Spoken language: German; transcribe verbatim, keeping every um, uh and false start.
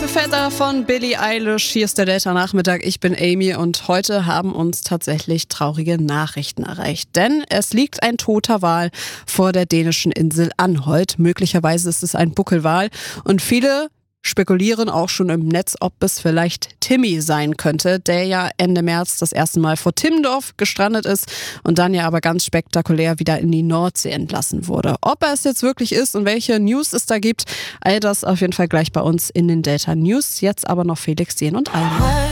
für Feather von Billie Eilish. Hier ist der Delta-Nachmittag. Ich bin Amy und heute haben uns tatsächlich traurige Nachrichten erreicht. Denn es liegt ein toter Wal vor der dänischen Insel Anholt. Möglicherweise ist es ein Buckelwal und viele spekulieren auch schon im Netz, ob es vielleicht Timmy sein könnte, der ja Ende März das erste Mal vor Timmendorf gestrandet ist und dann ja aber ganz spektakulär wieder in die Nordsee entlassen wurde. Ob er es jetzt wirklich ist und welche News es da gibt, all das auf jeden Fall gleich bei uns in den Delta News. Jetzt aber noch Felix Jähn und Alma.